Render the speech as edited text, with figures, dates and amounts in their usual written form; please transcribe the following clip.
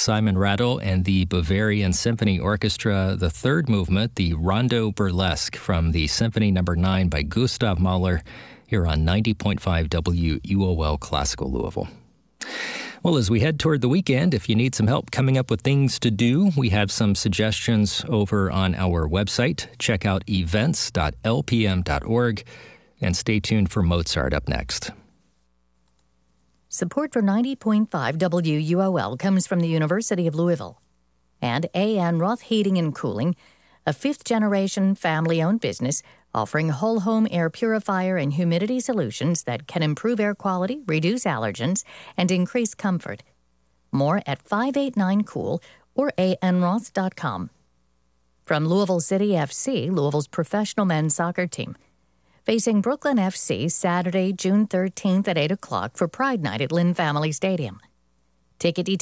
Simon Rattle and the Bavarian Symphony Orchestra, the third movement, the Rondo Burlesque from the Symphony No. 9 by Gustav Mahler, here on 90.5 WUOL Classical Louisville. Well, as we head toward the weekend, if you need some help coming up with things to do, we have some suggestions over on our website. Check out events.lpm.org and stay tuned for Mozart up next. Support for 90.5 WUOL comes from the University of Louisville and A.N. Roth Heating and Cooling, a fifth-generation family-owned business offering whole-home air purifier and humidity solutions that can improve air quality, reduce allergens, and increase comfort. More at 589-COOL or anroth.com. From Louisville City FC, Louisville's professional men's soccer team, facing Brooklyn FC Saturday, June 13th at 8 o'clock for Pride Night at Lynn Family Stadium. Ticket details